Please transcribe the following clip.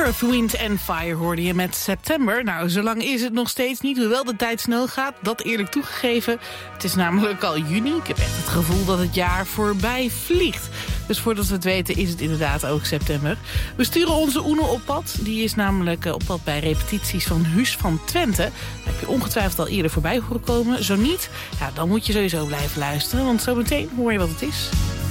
Earth, Wind and Fire hoorde je met September. Nou, zo lang is het nog steeds niet, hoewel de tijd snel gaat. Dat eerlijk toegegeven. Het is namelijk al juni. Ik heb echt het gevoel dat het jaar voorbij vliegt. Dus voordat we het weten is het inderdaad ook september. We sturen onze Oene op pad. Die is namelijk op pad bij repetities van Huus van Twente. Dat heb je ongetwijfeld al eerder voorbij horen komen. Zo niet, ja, dan moet je sowieso blijven luisteren. Want zometeen hoor je wat het is.